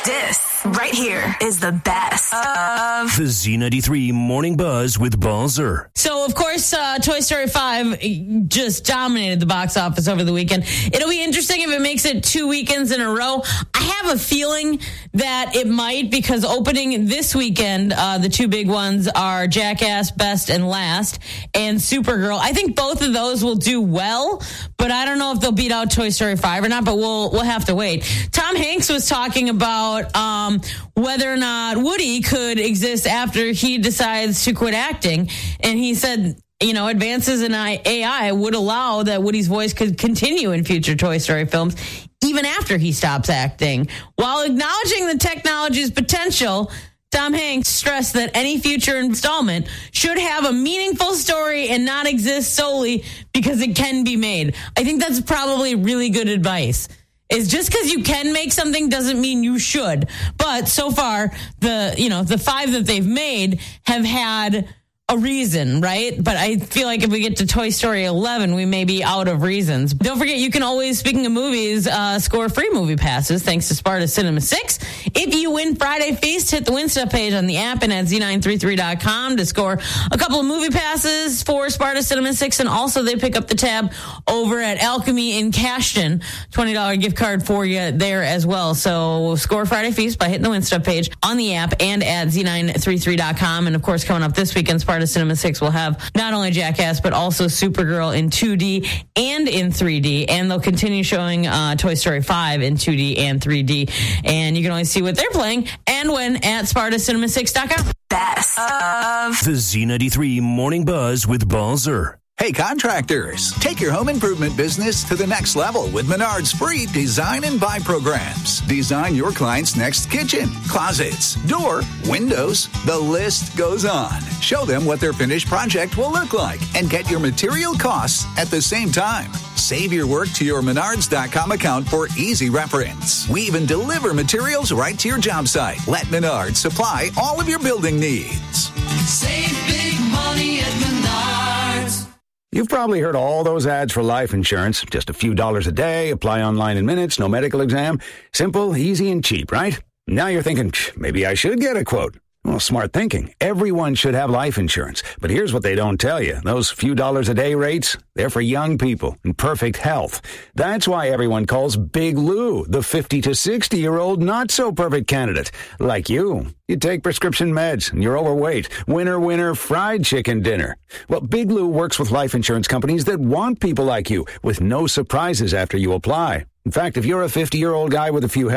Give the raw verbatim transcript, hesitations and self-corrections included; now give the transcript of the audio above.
This right here is the best of the Z ninety-three Morning Buzz with Balzer. So, of course, uh, Toy Story five just dominated the box office over the weekend. It'll be interesting if it makes it two weekends in a row. I have a feeling that it might, because opening this weekend, uh, the two big ones are Jackass Best and Last and Supergirl. I think both of those will do well, but I don't know if they'll beat out Toy Story five or not, but we'll we'll have to wait. Tom Hanks was talking about um, whether or not Woody could exist after he decides to quit acting, and he said, you know, advances in A I would allow that Woody's voice could continue in future Toy Story films, even after he stops acting. While acknowledging the technology's potential, Tom Hanks stressed that any future installment should have a meaningful story and not exist solely because it can be made. I think that's probably really good advice. Is just because you can make something doesn't mean you should. But so far, the, you know, the five that they've made have had a reason, right? But I feel like if we get to Toy Story eleven, we may be out of reasons. Don't forget, you can always, speaking of movies, uh, score free movie passes thanks to Sparta Cinema six. If you win Friday Feast, hit the Win Stuff page on the app and at Z nine thirty-three dot com to score a couple of movie passes for Sparta Cinema six. And also they pick up the tab over at Alchemy in Cashton. twenty dollars gift card for you there as well. So score Friday Feast by hitting the Win Stuff page on the app and at Z nine thirty-three dot com. And of course, coming up this weekend, Sparta Cinema six will have not only Jackass, but also Supergirl in two D and in three D. And they'll continue showing uh, Toy Story five in two D and three D. And you can always see what they're playing and when at Sparta Cinema six dot com. best of The Z ninety-three Morning Buzz with Balzer. Hey, contractors, take your home improvement business to the next level with Menard's free design and buy programs. Design your client's next kitchen, closets, door, windows. The list goes on. Show them what their finished project will look like and get your material costs at the same time. Save your work to your Menards dot com account for easy reference. We even deliver materials right to your job site. Let Menards supply all of your building needs. Save big money at Menards. You've probably heard all those ads for life insurance. Just a few dollars a day, apply online in minutes, no medical exam. Simple, easy, and cheap, right? Now you're thinking, maybe I should get a quote. Well, smart thinking. Everyone should have life insurance. But here's what they don't tell you. Those few dollars a day rates, they're for young people in perfect health. That's why everyone calls Big Lou the fifty to sixty-year-old not-so-perfect candidate. Like you. You take prescription meds and you're overweight. Winner, winner, fried chicken dinner. Well, Big Lou works with life insurance companies that want people like you with no surprises after you apply. In fact, if you're a fifty-year-old guy with a few health